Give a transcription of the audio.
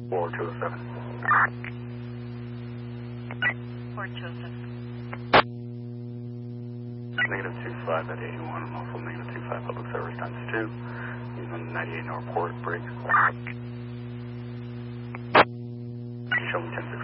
4207. 4207. Negative 25 at 81, and also negative 25 public service times 2. Using on the 98 North Port, brakes. Show me 10